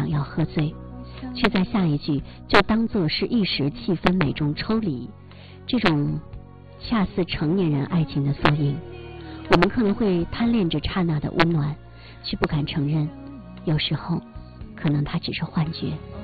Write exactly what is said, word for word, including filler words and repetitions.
想要喝醉，却在下一句就当作是一时气氛美中抽离，这种恰似成年人爱情的缩影。我们可能会贪恋着刹那的温暖，却不敢承认，有时候可能它只是幻觉。